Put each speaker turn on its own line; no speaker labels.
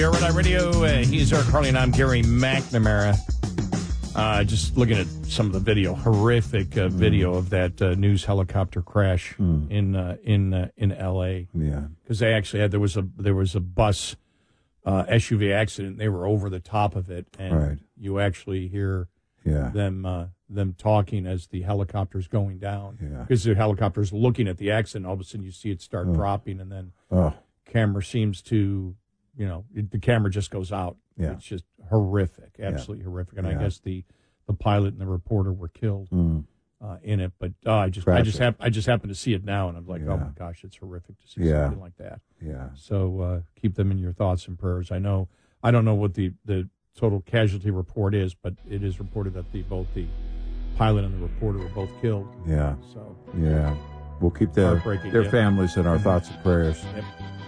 Here at Radio, he's Eric Harley, and I'm Gary McNamara. Just looking at some of the video, horrific video of that news helicopter crash in L.A.
Yeah,
because they actually had there was a bus SUV accident. They were over the top of it, and you actually hear them talking as the helicopter's going down. Because the helicopter's looking at the accident, all of a sudden you see it start dropping, and then camera seems to. The camera just goes out.
Yeah.
It's just horrific, absolutely horrific. And I guess the pilot and the reporter were killed in it. But I just happened to see it now, and I'm like, oh my gosh, it's horrific to see something like that.
Yeah.
So keep them in your thoughts and prayers. I don't know what the total casualty report is, but it is reported that both the pilot and the reporter were both killed.
Yeah.
So
we'll keep their families in our thoughts and prayers.
Yep.